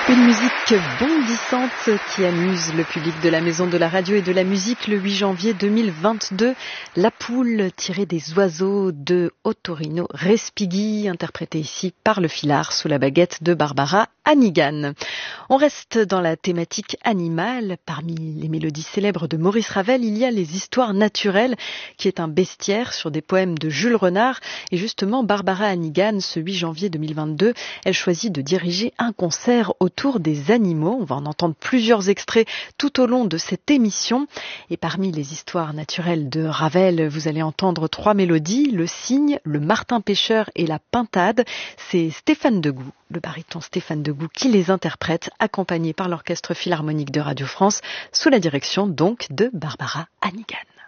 Une musique bondissante qui amuse le public de la Maison de la Radio et de la Musique le 8 janvier 2022. La poule tirée des oiseaux de Ottorino Respighi, interprétée ici par le Filard sous la baguette de Barbara Hannigan. On reste dans la thématique animale. Parmi les mélodies célèbres de Maurice Ravel, il y a les histoires naturelles, qui est un bestiaire sur des poèmes de Jules Renard. Et justement, Barbara Hannigan, ce 8 janvier 2022, elle choisit de diriger un concert autour des animaux. On va en entendre plusieurs extraits tout au long de cette émission. Et parmi les histoires naturelles de Ravel, vous allez entendre 3 mélodies, le cygne, le martin pêcheur et la pintade. C'est Stéphane Degout, le baryton Stéphane Degout, qui les interprète, accompagné par l'Orchestre Philharmonique de Radio France, sous la direction donc de Barbara Hannigan.